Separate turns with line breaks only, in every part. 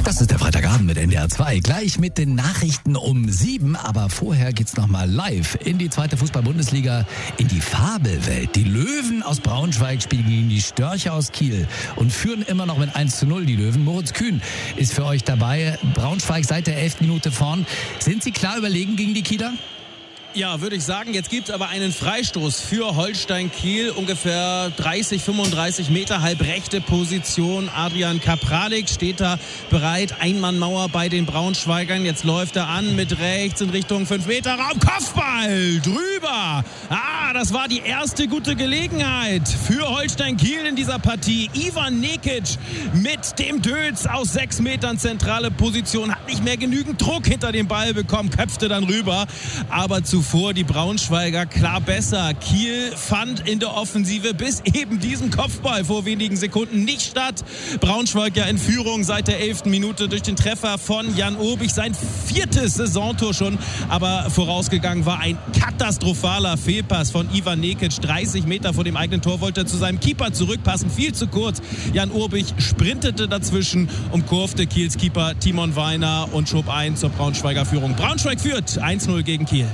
Das ist der Freitagabend mit NDR 2. Gleich mit den Nachrichten um 7. Aber vorher geht's nochmal live in die zweite Fußball-Bundesliga, in die Fabelwelt. Die Löwen aus Braunschweig spielen gegen die Störche aus Kiel und führen immer noch mit 1:0 die Löwen. Moritz Kühn ist für euch dabei. Braunschweig seit der 11. Minute vorn. Sind sie klar überlegen gegen die Kieler?
Ja, würde ich sagen. Jetzt gibt es aber einen Freistoß für Holstein Kiel. Ungefähr 30, 35 Meter, halbrechte Position. Adrian Kapralik steht da bereit. Einmannmauer bei den Braunschweigern. Jetzt läuft er an mit rechts in Richtung 5-Meter-Raum. Kopfball drüber. Das war die erste gute Gelegenheit für Holstein Kiel in dieser Partie. Ivan Nekic mit dem Dötz aus 6 Metern zentrale Position. Hat nicht mehr genügend Druck hinter dem Ball bekommen. Köpfte dann rüber. Aber zuvor die Braunschweiger klar besser. Kiel fand in der Offensive bis eben diesen Kopfball vor wenigen Sekunden nicht statt. Braunschweig ja in Führung seit der 11. Minute durch den Treffer von Jan Obich. Sein 4. Saisontor schon. Aber vorausgegangen war ein katastrophaler Fehlpass von Ivan Nekic. 30 Meter vor dem eigenen Tor wollte er zu seinem Keeper zurückpassen. Viel zu kurz. Jan Obich sprintete dazwischen, umkurvte Kiels Keeper Timon Weiner und schob ein zur Braunschweiger Führung. Braunschweig führt 1:0 gegen Kiel.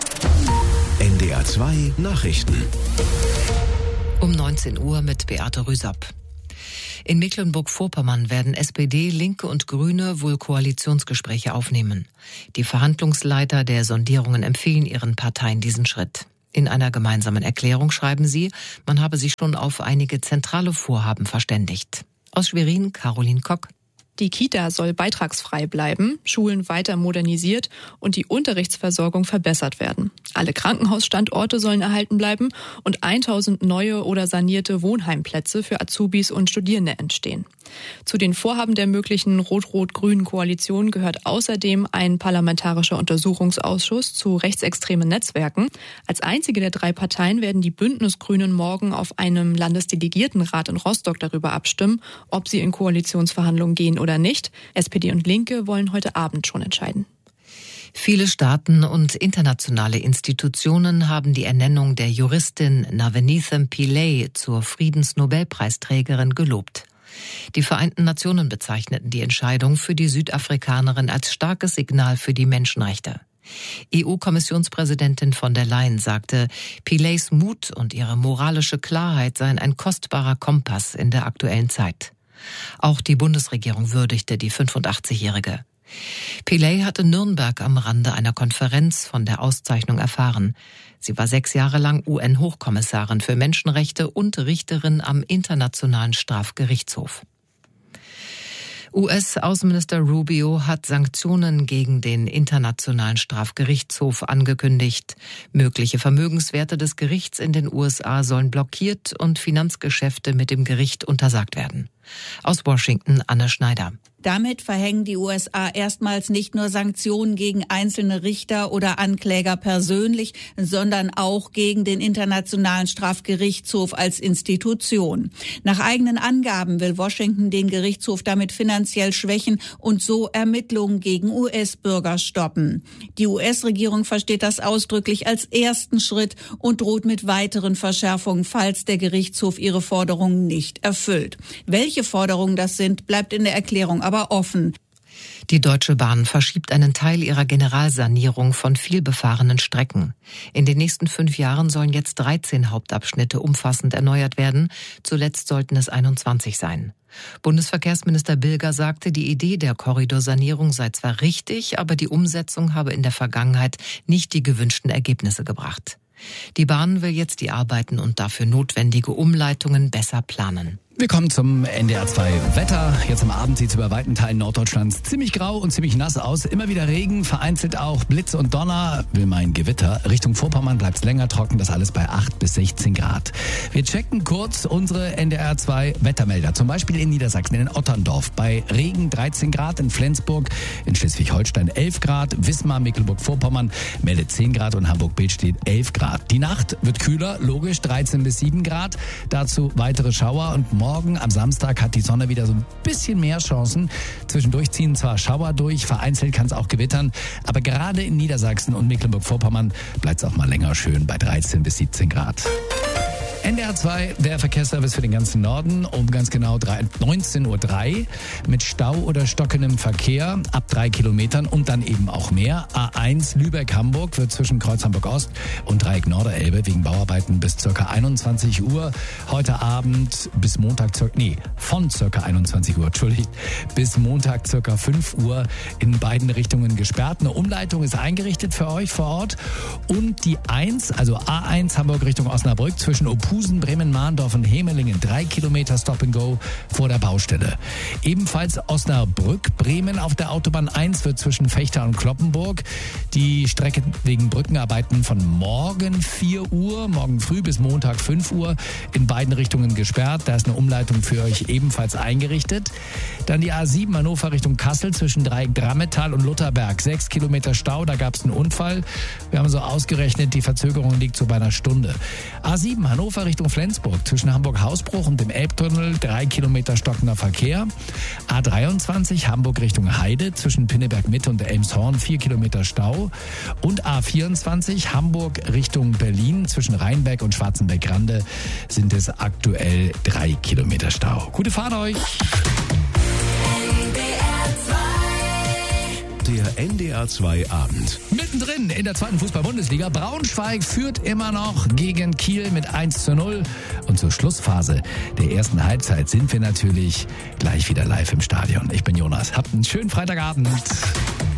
NDR 2 Nachrichten.
Um 19 Uhr mit Beate Rüsapp. In Mecklenburg-Vorpommern werden SPD, Linke und Grüne wohl Koalitionsgespräche aufnehmen. Die Verhandlungsleiter der Sondierungen empfehlen ihren Parteien diesen Schritt. In einer gemeinsamen Erklärung schreiben sie, man habe sich schon auf einige zentrale Vorhaben verständigt. Aus Schwerin, Caroline Kock.
Die Kita soll beitragsfrei bleiben, Schulen weiter modernisiert und die Unterrichtsversorgung verbessert werden. Alle Krankenhausstandorte sollen erhalten bleiben und 1000 neue oder sanierte Wohnheimplätze für Azubis und Studierende entstehen. Zu den Vorhaben der möglichen rot-rot-grünen Koalition gehört außerdem ein parlamentarischer Untersuchungsausschuss zu rechtsextremen Netzwerken. Als einzige der 3 Parteien werden die Bündnisgrünen morgen auf einem Landesdelegiertenrat in Rostock darüber abstimmen, ob sie in Koalitionsverhandlungen gehen oder nicht. SPD und Linke wollen heute Abend schon entscheiden.
Viele Staaten und internationale Institutionen haben die Ernennung der Juristin Navneet Pillay zur Friedensnobelpreisträgerin gelobt. Die Vereinten Nationen bezeichneten die Entscheidung für die Südafrikanerin als starkes Signal für die Menschenrechte. EU-Kommissionspräsidentin von der Leyen sagte, Pillays Mut und ihre moralische Klarheit seien ein kostbarer Kompass in der aktuellen Zeit. Auch die Bundesregierung würdigte die 85-Jährige. Pillay hatte Nürnberg am Rande einer Konferenz von der Auszeichnung erfahren. Sie war 6 Jahre lang UN-Hochkommissarin für Menschenrechte und Richterin am Internationalen Strafgerichtshof. US-Außenminister Rubio hat Sanktionen gegen den Internationalen Strafgerichtshof angekündigt. Mögliche Vermögenswerte des Gerichts in den USA sollen blockiert und Finanzgeschäfte mit dem Gericht untersagt werden. Aus Washington, Anne Schneider.
Damit verhängen die USA erstmals nicht nur Sanktionen gegen einzelne Richter oder Ankläger persönlich, sondern auch gegen den Internationalen Strafgerichtshof als Institution. Nach eigenen Angaben will Washington den Gerichtshof damit finanziell schwächen und so Ermittlungen gegen US-Bürger stoppen. Die US-Regierung versteht das ausdrücklich als ersten Schritt und droht mit weiteren Verschärfungen, falls der Gerichtshof ihre Forderungen nicht erfüllt. Welche Forderungen das sind, bleibt in der Erklärung aber offen.
Die Deutsche Bahn verschiebt einen Teil ihrer Generalsanierung von vielbefahrenen Strecken. In den nächsten 5 Jahren sollen jetzt 13 Hauptabschnitte umfassend erneuert werden. Zuletzt sollten es 21 sein. Bundesverkehrsminister Bilger sagte, die Idee der Korridorsanierung sei zwar richtig, aber die Umsetzung habe in der Vergangenheit nicht die gewünschten Ergebnisse gebracht. Die Bahn will jetzt die Arbeiten und dafür notwendige Umleitungen besser planen.
Wir kommen zum NDR 2 Wetter. Jetzt am Abend sieht es über weiten Teilen Norddeutschlands ziemlich grau und ziemlich nass aus. Immer wieder Regen, vereinzelt auch Blitz und Donner, will meinen Gewitter. Richtung Vorpommern bleibt es länger trocken, das alles bei 8 bis 16 Grad. Wir checken kurz unsere NDR 2 Wettermelder. Zum Beispiel in Niedersachsen, in Otterndorf. Bei Regen 13 Grad, in Flensburg, in Schleswig-Holstein 11 Grad, Wismar, Mecklenburg-Vorpommern meldet 10 Grad und Hamburg-Bild steht 11 Grad. Die Nacht wird kühler, logisch 13 bis 7 Grad. Dazu weitere Schauer und morgen am Samstag hat die Sonne wieder so ein bisschen mehr Chancen. Zwischendurch ziehen zwar Schauer durch, vereinzelt kann es auch gewittern, aber gerade in Niedersachsen und Mecklenburg-Vorpommern bleibt es auch mal länger schön bei 13 bis 17 Grad. NDR 2, der Verkehrsservice für den ganzen Norden, um ganz genau 19:03 Uhr mit Stau oder stockendem Verkehr ab 3 Kilometern und dann eben auch mehr. A1 Lübeck-Hamburg wird zwischen Kreuz Hamburg-Ost und Dreieck Norderelbe wegen Bauarbeiten bis ca. 21 Uhr. Heute Abend bis Montag von ca. 21 Uhr, bis Montag ca. 5 Uhr in beiden Richtungen gesperrt. Eine Umleitung ist eingerichtet für euch vor Ort. Und die 1, also A1 Hamburg Richtung Osnabrück zwischen Opusen, Bremen, Mahndorf und Hemelingen 3 Kilometer Stop and Go vor der Baustelle. Ebenfalls Osnabrück, Bremen auf der Autobahn 1 wird zwischen Vechta und Cloppenburg die Strecke wegen Brückenarbeiten von morgen 4 Uhr, morgen früh bis Montag 5 Uhr in beiden Richtungen gesperrt. Da ist eine Umleitung für euch ebenfalls eingerichtet. Dann die A7 Hannover Richtung Kassel zwischen Dreieck Drammetal und Lutherberg. 6 Kilometer Stau, da gab es einen Unfall. Wir haben so ausgerechnet, die Verzögerung liegt so bei einer Stunde. A7 Hannover Richtung Flensburg zwischen Hamburg-Hausbruch und dem Elbtunnel 3 Kilometer stockender Verkehr. A23 Hamburg Richtung Heide zwischen Pinneberg-Mitte und Elmshorn 4 Kilometer Stau. Und A24 Hamburg Richtung Berlin zwischen Rheinberg und Schwarzenberg-Grande sind es aktuell 3 Kilometer Stau. Gute Fahrt euch!
Der NDR 2 Abend.
Mittendrin in der zweiten Fußball-Bundesliga. Braunschweig führt immer noch gegen Kiel mit 1:0. Und zur Schlussphase der ersten Halbzeit sind wir natürlich gleich wieder live im Stadion. Ich bin Jonas. Habt einen schönen Freitagabend.